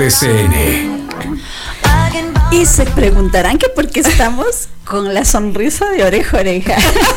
RCN. Y se preguntarán que por qué estamos con la sonrisa de oreja a oreja.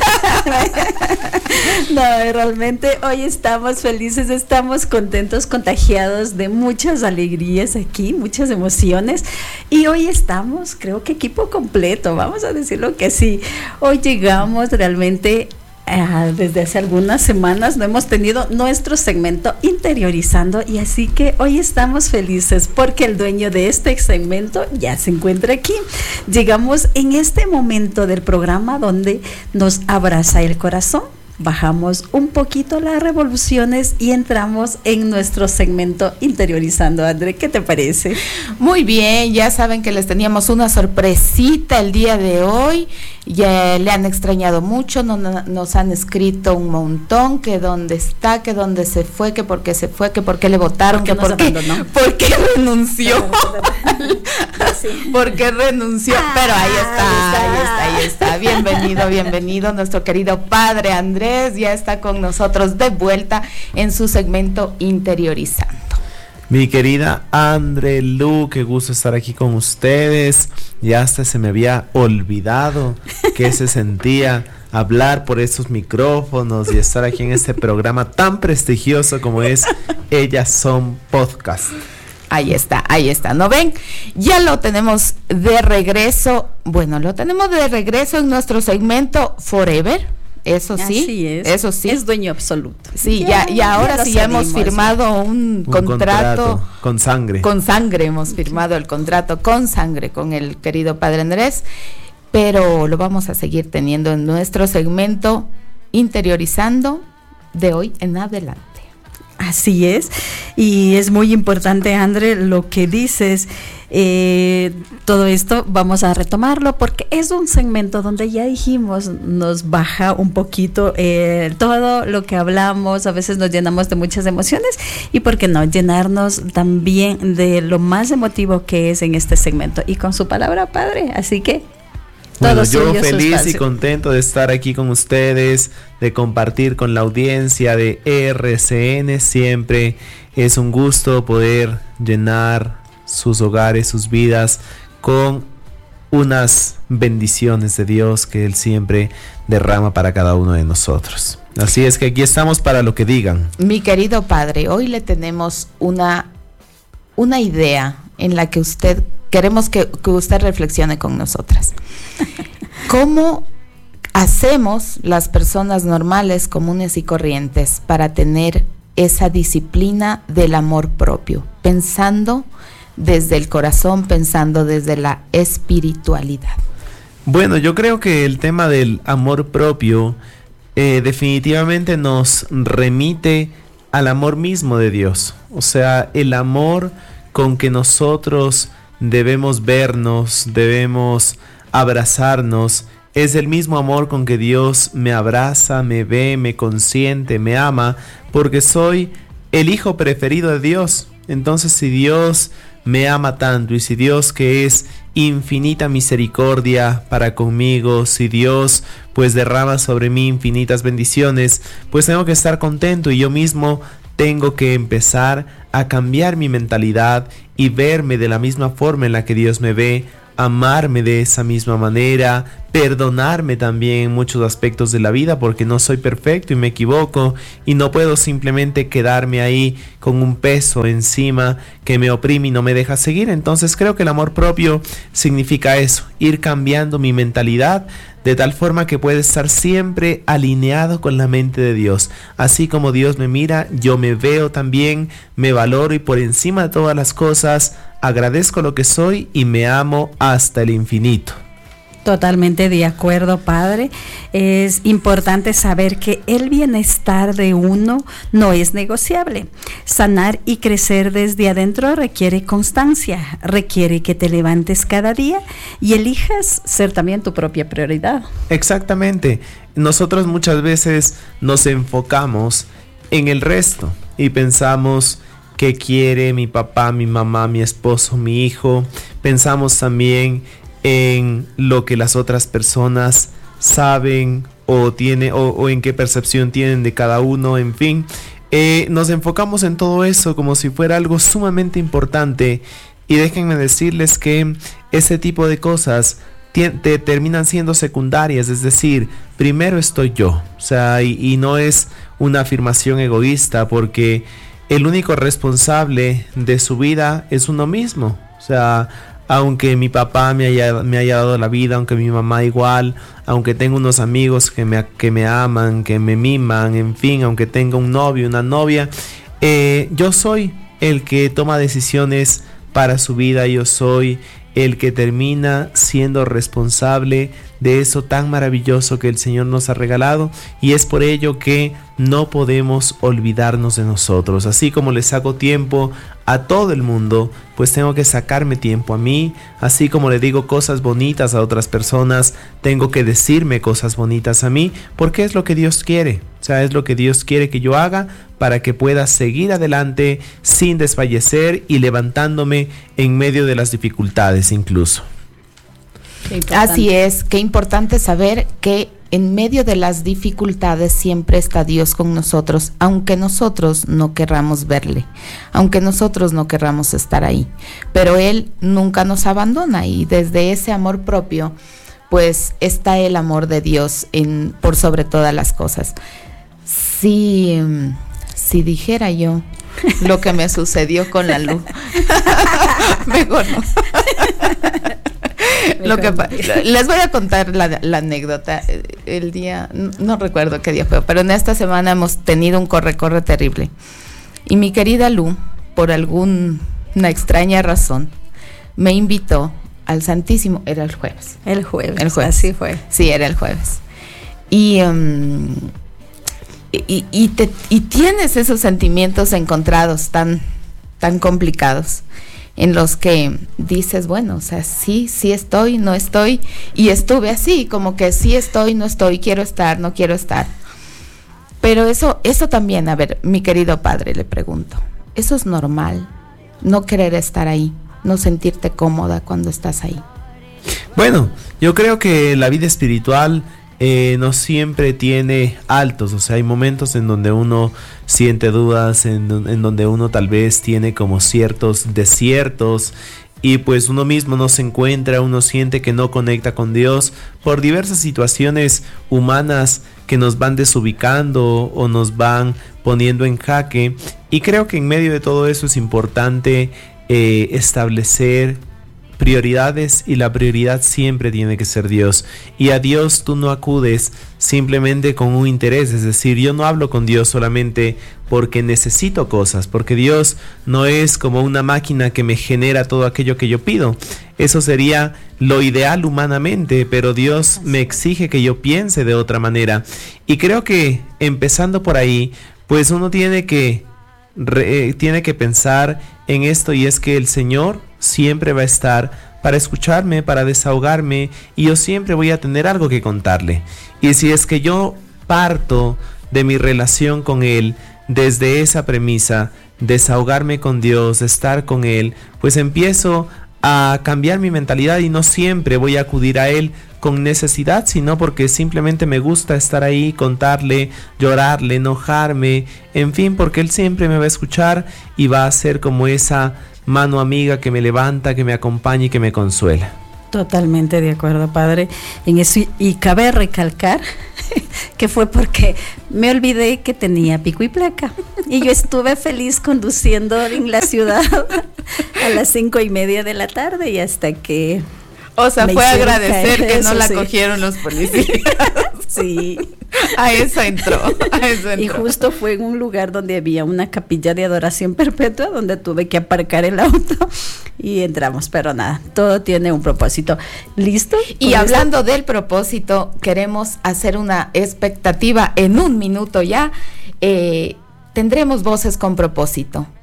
No, realmente hoy estamos felices, estamos contentos, contagiados de muchas alegrías aquí, muchas emociones. Y hoy estamos, creo que equipo completo, vamos a decirlo que sí. Hoy llegamos realmente... desde hace algunas semanas no hemos tenido nuestro segmento Interiorizando, y así que hoy estamos felices porque el dueño de este segmento ya se encuentra aquí. Llegamos en este momento del programa donde nos abraza el corazón, bajamos un poquito las revoluciones y entramos en nuestro segmento Interiorizando. André, ¿qué te parece? Muy bien, ya saben que les teníamos una sorpresita el día de hoy. Ya le han extrañado mucho, nos han escrito un montón, que dónde está, que dónde se fue, que por qué se fue, que por qué le votaron, que por qué renunció. ¿Por qué renunció? Pero ahí está. Bienvenido, nuestro querido padre Andrés, ya está con nosotros de vuelta en su segmento Interiorizando. Mi querida Andre Lu, qué gusto estar aquí con ustedes. Ya hasta se me había olvidado que se sentía hablar por estos micrófonos y estar aquí en este programa tan prestigioso como es Ellas Son Podcast. Ahí está, ¿no ven? Ya lo tenemos de regreso. Bueno, lo tenemos de regreso en nuestro segmento Forever. Eso sí, así es. Eso sí. Es dueño absoluto. Sí, ya ahora sí ya hemos firmado un contrato con sangre. Con sangre hemos firmado el contrato con sangre con el querido padre Andrés, pero lo vamos a seguir teniendo en nuestro segmento Interiorizando de hoy en adelante. Así es, y es muy importante, André, lo que dices. Todo esto vamos a retomarlo porque es un segmento donde ya dijimos, nos baja un poquito todo lo que hablamos, a veces nos llenamos de muchas emociones, y por qué no llenarnos también de lo más emotivo que es en este segmento, y con su palabra, padre, así que bueno, yo feliz y contento de estar aquí con ustedes, de compartir con la audiencia de RCN. Siempre es un gusto poder llenar sus hogares, sus vidas con unas bendiciones de Dios que Él siempre derrama para cada uno de nosotros. Así es que aquí estamos para lo que digan. Mi querido padre, hoy le tenemos una idea en la que queremos que usted reflexione con nosotras. ¿Cómo hacemos las personas normales, comunes y corrientes para tener esa disciplina del amor propio? Pensando desde el corazón, pensando desde la espiritualidad. Bueno, yo creo que el tema del amor propio definitivamente nos remite al amor mismo de Dios. O sea, el amor con que nosotros debemos vernos, debemos abrazarnos, es el mismo amor con que Dios me abraza, me ve, me consiente, me ama, porque soy el hijo preferido de Dios. Entonces, si Dios me ama tanto, y si Dios, que es infinita misericordia para conmigo, si Dios pues derrama sobre mí infinitas bendiciones, pues tengo que estar contento, y yo mismo tengo que empezar a cambiar mi mentalidad y verme de la misma forma en la que Dios me ve, amarme de esa misma manera, perdonarme también en muchos aspectos de la vida, porque no soy perfecto y me equivoco, y no puedo simplemente quedarme ahí con un peso encima que me oprime y no me deja seguir. Entonces creo que el amor propio significa eso, ir cambiando mi mentalidad de tal forma que pueda estar siempre alineado con la mente de Dios. Así como Dios me mira, yo me veo también, me valoro, y por encima de todas las cosas agradezco lo que soy y me amo hasta el infinito. Totalmente de acuerdo, padre. Es importante saber que el bienestar de uno no es negociable. Sanar y crecer desde adentro requiere constancia, requiere que te levantes cada día y elijas ser también tu propia prioridad. Exactamente. Nosotros muchas veces nos enfocamos en el resto y pensamos qué quiere mi papá, mi mamá, mi esposo, mi hijo. Pensamos también en lo que las otras personas saben o en qué percepción tienen de cada uno, en fin. nos enfocamos en todo eso como si fuera algo sumamente importante, y déjenme decirles que ese tipo de cosas te terminan siendo secundarias, es decir, primero estoy yo, o sea, y no es una afirmación egoísta, porque el único responsable de su vida es uno mismo. O sea, aunque mi papá me haya dado la vida, aunque mi mamá igual, aunque tengo unos amigos que me aman, que me miman, en fin, aunque tenga un novio, una novia, yo soy el que toma decisiones para su vida, yo soy el que termina siendo responsable de eso tan maravilloso que el Señor nos ha regalado, y es por ello que no podemos olvidarnos de nosotros. Así como le saco tiempo a todo el mundo, pues tengo que sacarme tiempo a mí. Así como le digo cosas bonitas a otras personas, tengo que decirme cosas bonitas a mí, porque es lo que Dios quiere. O sea, es lo que Dios quiere que yo haga para que pueda seguir adelante sin desfallecer y levantándome en medio de las dificultades incluso. Así es, qué importante saber que en medio de las dificultades siempre está Dios con nosotros, aunque nosotros no querramos verle, aunque nosotros no querramos estar ahí, pero Él nunca nos abandona, y desde ese amor propio pues está el amor de Dios por sobre todas las cosas. Si dijera yo lo que me sucedió con la luz, mejor no. Les voy a contar la anécdota. El día, no recuerdo qué día fue, pero en esta semana hemos tenido un corre terrible. Y mi querida Lu, por alguna extraña razón, me invitó al Santísimo. Era el jueves. El jueves, así fue. Sí, era el jueves. Y tienes esos sentimientos encontrados tan complicados, en los que dices, bueno, o sea, sí estoy, no estoy, y estuve así, como que sí estoy, no estoy, quiero estar, no quiero estar. Pero eso también, a ver, mi querido padre, le pregunto, ¿eso es normal? No querer estar ahí, no sentirte cómoda cuando estás ahí. Bueno, yo creo que la vida espiritual no siempre tiene altos, o sea, hay momentos en donde uno siente dudas, en donde uno tal vez tiene como ciertos desiertos, y pues uno mismo no se encuentra, uno siente que no conecta con Dios por diversas situaciones humanas que nos van desubicando o nos van poniendo en jaque, y creo que en medio de todo eso es importante establecer prioridades, y la prioridad siempre tiene que ser Dios, y a Dios tú no acudes simplemente con un interés, es decir, yo no hablo con Dios solamente porque necesito cosas, porque Dios no es como una máquina que me genera todo aquello que yo pido. Eso sería lo ideal humanamente, pero Dios me exige que yo piense de otra manera, y creo que empezando por ahí, pues uno tiene que pensar en esto, y es que el Señor siempre va a estar para escucharme, para desahogarme, y yo siempre voy a tener algo que contarle. Y si es que yo parto de mi relación con Él desde esa premisa, desahogarme con Dios, estar con Él, pues empiezo a cambiar mi mentalidad, y no siempre voy a acudir a Él con necesidad, sino porque simplemente me gusta estar ahí, contarle, llorarle, enojarme, en fin, porque Él siempre me va a escuchar y va a ser como esa mano amiga que me levanta, que me acompaña y que me consuela. Totalmente de acuerdo, padre, en eso, y cabe recalcar que fue porque me olvidé que tenía pico y placa, y yo estuve feliz conduciendo en la ciudad a las 5:30 de la tarde, y hasta que... O sea, fue agradecer que no la cogieron los policías. Sí. A eso entró. Y justo fue en un lugar donde había una capilla de adoración perpetua, donde tuve que aparcar el auto y entramos, pero nada, todo tiene un propósito. ¿Listo? Y hablando del propósito, queremos hacer una expectativa en un minuto ya. Tendremos Voces con Propósito.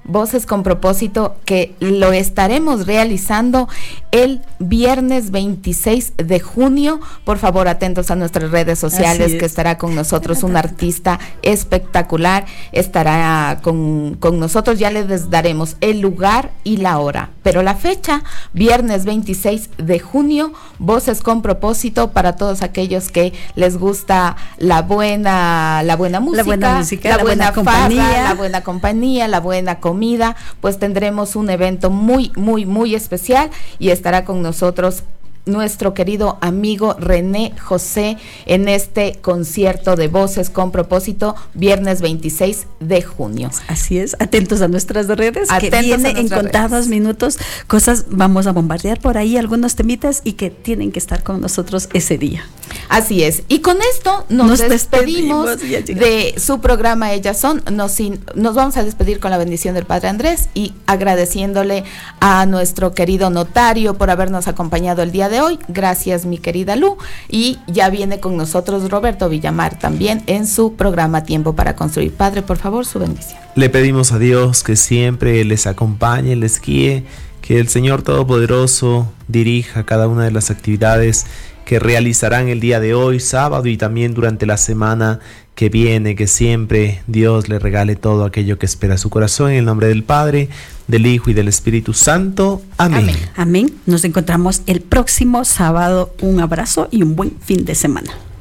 Voces con Propósito, que lo estaremos realizando el viernes 26 de junio. Por favor, atentos a nuestras redes sociales, que estará con nosotros un artista espectacular, estará con nosotros. Ya les daremos el lugar y la hora, pero la fecha, viernes 26 de junio, Voces con Propósito, para todos aquellos que les gusta la buena música, la buena compañía, la buena comida, pues tendremos un evento muy, muy, muy especial, y estará con nosotros nuestro querido amigo René José en este concierto de Voces con Propósito, viernes 26 de junio. Así es, atentos a nuestras redes, que viene en contados minutos cosas, vamos a bombardear por ahí algunos temitas y que tienen que estar con nosotros ese día. Así es, y con esto nos despedimos de su programa Ellas Son. Nos vamos a despedir con la bendición del Padre Andrés y agradeciéndole a nuestro querido notario por habernos acompañado el día de hoy. Gracias, mi querida Lu, y ya viene con nosotros Roberto Villamar también en su programa Tiempo para Construir. Padre, por favor, su bendición. Le pedimos a Dios que siempre les acompañe, les guíe, que el Señor Todopoderoso dirija cada una de las actividades que realizarán el día de hoy, sábado, y también durante la semana que viene, que siempre Dios le regale todo aquello que espera su corazón, en el nombre del Padre, del Hijo y del Espíritu Santo. Amén. Amén. Nos encontramos el próximo sábado. Un abrazo y un buen fin de semana.